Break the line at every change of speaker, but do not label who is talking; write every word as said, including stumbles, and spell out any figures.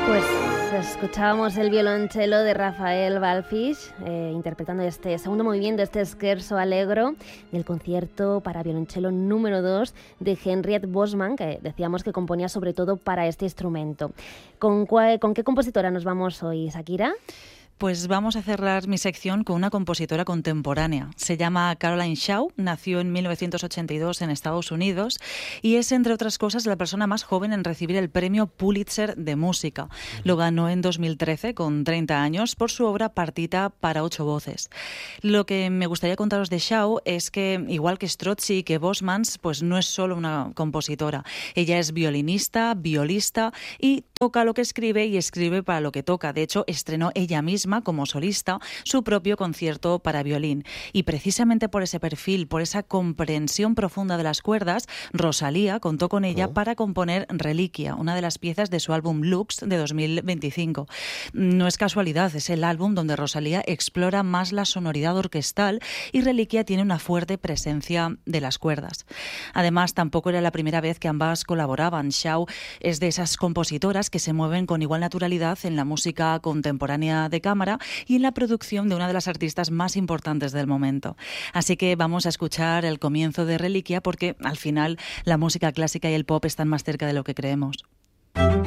Pues escuchábamos el violonchelo de Rafael Balfish eh, interpretando este segundo movimiento, este scherzo allegro del concierto para violonchelo número dos de Henriette Bosman, que decíamos que componía sobre todo para este instrumento. ¿Con, cuál, con qué compositora nos vamos hoy, Shakira?
Pues vamos a cerrar mi sección con una compositora contemporánea. Se llama Caroline Shaw, nació en mil novecientos ochenta y dos en Estados Unidos y es, entre otras cosas, la persona más joven en recibir el premio Pulitzer de música. Lo ganó en dos mil trece, con treinta años, por su obra Partita para ocho voces. Lo que me gustaría contaros de Shaw es que, igual que Strozzi y que Bosmans, pues no es solo una compositora. Ella es violinista, violista y toca lo que escribe y escribe para lo que toca. De hecho, estrenó ella misma como solista su propio concierto para violín. Y precisamente por ese perfil, por esa comprensión profunda de las cuerdas, Rosalía contó con ella oh. para componer Reliquia, una de las piezas de su álbum Lux de dos mil veinticinco. No es casualidad, es el álbum donde Rosalía explora más la sonoridad orquestal y Reliquia tiene una fuerte presencia de las cuerdas. Además, tampoco era la primera vez que ambas colaboraban. Shaw es de esas compositoras que se mueven con igual naturalidad en la música contemporánea de cámara y en la producción de una de las artistas más importantes del momento. Así que vamos a escuchar el comienzo de Reliquia porque al final la música clásica y el pop están más cerca de lo que creemos.